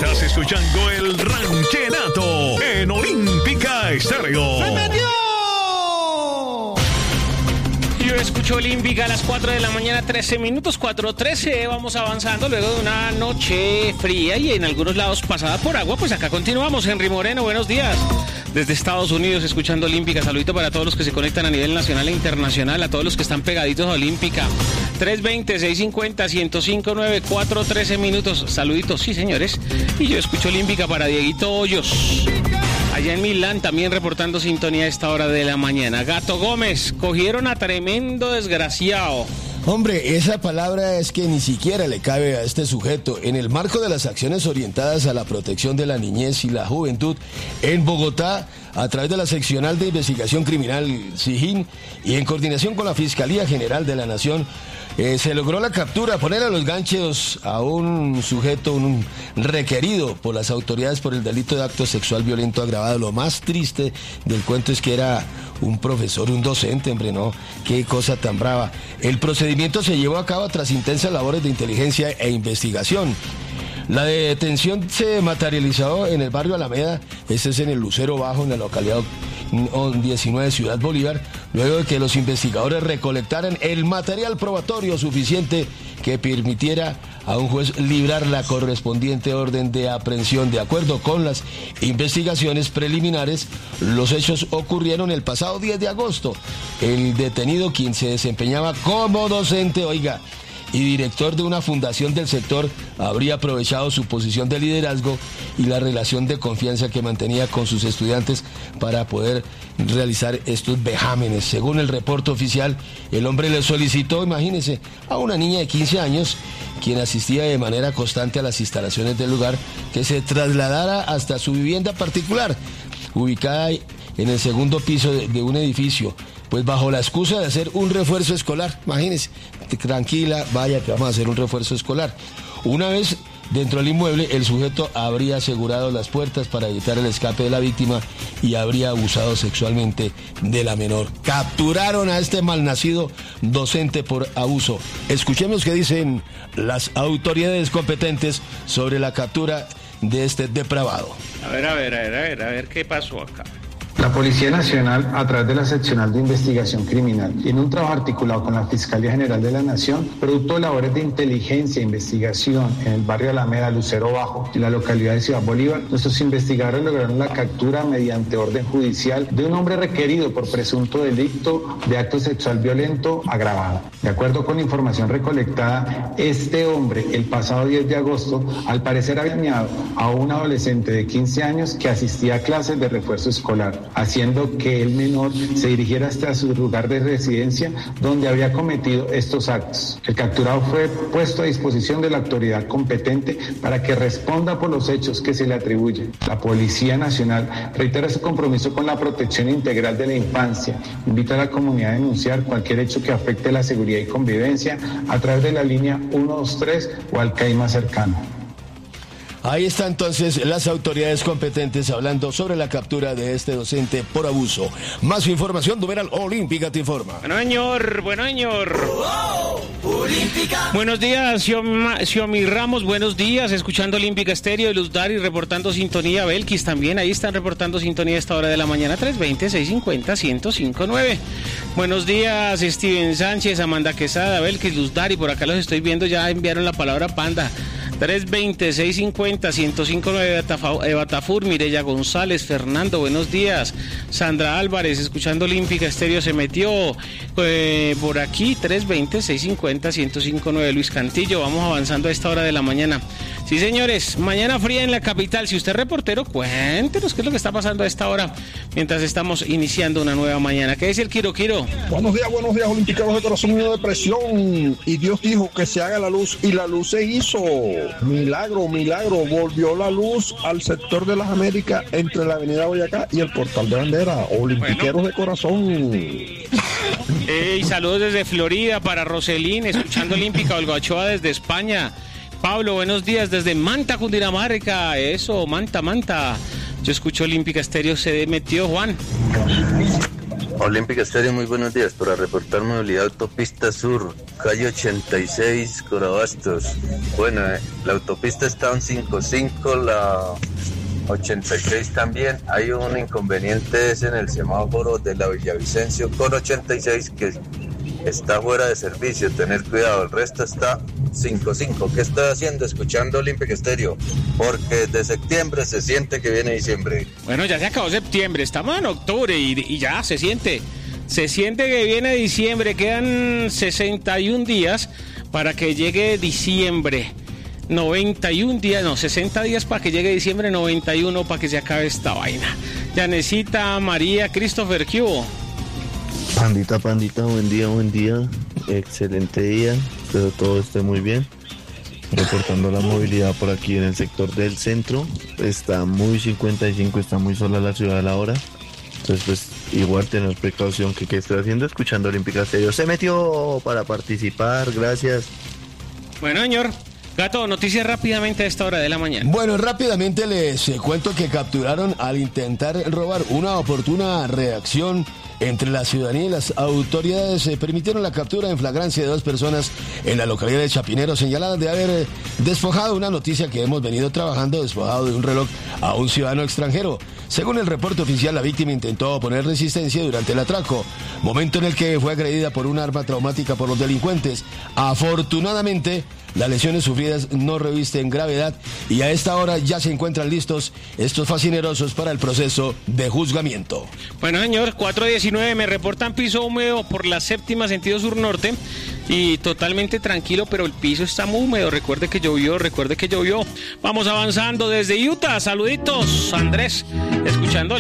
Estás escuchando el Ranchenato en Olímpica Estéreo. ¡Se metió! Yo escucho Olímpica a las 4 de la mañana, 13 minutos, 4:13. Vamos avanzando luego de una noche fría y en algunos lados pasada por agua. Pues acá continuamos. Henry Moreno, buenos días. Desde Estados Unidos, escuchando Olímpica. Saludito para todos los que se conectan a nivel nacional e internacional, a todos los que están pegaditos a Olímpica. 320-650-1059, 4:13 minutos. Saluditos, sí, señores. Y yo escucho Olímpica para Dieguito Hoyos. Allá en Milán también reportando sintonía a esta hora de la mañana. Gato Gómez, cogieron a tremendo desgraciado. Hombre, esa palabra es que ni siquiera le cabe a este sujeto. En el marco de las acciones orientadas a la protección de la niñez y la juventud en Bogotá, a través de la Seccional de Investigación Criminal SIJIN y en coordinación con la Fiscalía General de la Nación, se logró la captura, poner a los ganchos a un sujeto, un requerido por las autoridades por el delito de acto sexual violento agravado. Lo más triste del cuento es que era un profesor, un docente, hombre, no, qué cosa tan brava. El procedimiento se llevó a cabo tras intensas labores de inteligencia e investigación. La detención se materializó en el barrio Alameda, este es en el Lucero Bajo, en la localidad 19 de Ciudad Bolívar, luego de que los investigadores recolectaran el material probatorio suficiente que permitiera a un juez librar la correspondiente orden de aprehensión. De acuerdo con las investigaciones preliminares, los hechos ocurrieron el pasado 10 de agosto. El detenido, quien se desempeñaba como docente, oiga, y director de una fundación del sector, habría aprovechado su posición de liderazgo y la relación de confianza que mantenía con sus estudiantes para poder realizar estos vejámenes. Según el reporte oficial, el hombre le solicitó, imagínense, a una niña de 15 años, quien asistía de manera constante a las instalaciones del lugar, que se trasladara hasta su vivienda particular, ubicada en el segundo piso de un edificio, pues bajo la excusa de hacer un refuerzo escolar. Imagínense, tranquila, vaya que vamos a hacer un refuerzo escolar. Una vez dentro del inmueble, el sujeto habría asegurado las puertas para evitar el escape de la víctima y habría abusado sexualmente de la menor. Capturaron a este malnacido docente por abuso. Escuchemos qué dicen las autoridades competentes sobre la captura de este depravado. A ver, ¿qué pasó acá? La Policía Nacional, a través de la Seccional de Investigación Criminal y en un trabajo articulado con la Fiscalía General de la Nación, producto de labores de inteligencia e investigación en el barrio Alameda, Lucero Bajo y la localidad de Ciudad Bolívar, nuestros investigadores lograron la captura mediante orden judicial de un hombre requerido por presunto delito de acto sexual violento agravado. De acuerdo con la información recolectada, este hombre, el pasado 10 de agosto, al parecer había engañado a un adolescente de 15 años que asistía a clases de refuerzo escolar, haciendo que el menor se dirigiera hasta su lugar de residencia donde había cometido estos actos. El capturado fue puesto a disposición de la autoridad competente para que responda por los hechos que se le atribuyen. La Policía Nacional reitera su compromiso con la protección integral de la infancia. Invita a la comunidad a denunciar cualquier hecho que afecte la seguridad y convivencia a través de la línea 123 o al CAI más cercano. Ahí está entonces las autoridades competentes hablando sobre la captura de este docente por abuso. Más información, numeral Olímpica te informa. Bueno, señor. Buenos días, Xiomi Ramos, buenos días, escuchando Olímpica Estéreo de Luz Dari, reportando sintonía. Belkis también, ahí están reportando sintonía a esta hora de la mañana, 320-650-1059. Buenos días, Steven Sánchez, Amanda Quesada, Belkis, Luz Dari, por acá los estoy viendo, ya enviaron la palabra panda. 320-650-1059, Eva Tafur, Mireya González, Fernando, buenos días. Sandra Álvarez, escuchando Olímpica Estéreo, se metió por aquí, 320-650-1059, Luis Cantillo, vamos avanzando a esta hora de la mañana. Sí, señores, mañana fría en la capital. Si usted es reportero, cuéntenos qué es lo que está pasando a esta hora, mientras estamos iniciando una nueva mañana. ¿Qué dice el Quiro? Buenos días, olímpicos de corazón unido de presión. Y Dios dijo que se haga la luz, y la luz se hizo. Milagro, volvió la luz al sector de las Américas entre la avenida Boyacá y el Portal de Bandera. Olimpiqueros de corazón. Y saludos desde Florida para Roselín, escuchando Olímpica. Olga Ochoa desde España. Pablo, buenos días desde Manta, Cundinamarca. Eso, Manta. Yo escucho Olímpica Estéreo, se metió Juan. Olímpica Estéreo, muy buenos días. Para reportar movilidad autopista sur, calle 86, Corabastos. Bueno, la autopista está en 55, la 86 también. Hay un inconveniente en el semáforo de la Villavicencio con 86 que está fuera de servicio. Tener cuidado, el resto está 55. ¿Qué estoy haciendo? Escuchando Olímpica Estéreo, porque desde septiembre se siente que viene diciembre. Bueno, ya se acabó septiembre, estamos en octubre y ya se siente que viene diciembre. Quedan 61 días para que llegue diciembre. 91 días, no, 60 días para que llegue diciembre, 91 para que se acabe esta vaina. Yanecita, María, Christopher, ¿qué hubo? Pandita, buen día, excelente día, espero todo esté muy bien. Reportando la movilidad por aquí en el sector del centro, está muy 55, está muy sola la ciudad a la hora, entonces pues igual tener precaución. ¿Qué estoy haciendo? Escuchando Olímpica Estéreo. Se metió para participar, gracias. Bueno, señor Gato, noticias rápidamente a esta hora de la mañana. Bueno, rápidamente les cuento que capturaron al intentar robar. Una oportuna reacción entre la ciudadanía y las autoridades permitieron la captura en flagrancia de 2 personas en la localidad de Chapinero, señaladas de haber despojado, una noticia que hemos venido trabajando, despojado de un reloj a un ciudadano extranjero. Según el reporte oficial, la víctima intentó oponer resistencia durante el atraco, momento en el que fue agredida por un arma traumática por los delincuentes. Afortunadamente, las lesiones sufridas no revisten gravedad y a esta hora ya se encuentran listos estos fascinerosos para el proceso de juzgamiento. Bueno, señor, 4:19, me reportan piso húmedo por la 7ª sentido sur-norte y totalmente tranquilo, pero el piso está muy húmedo. Recuerde que llovió. Vamos avanzando desde Utah. Saluditos, Andrés, escuchando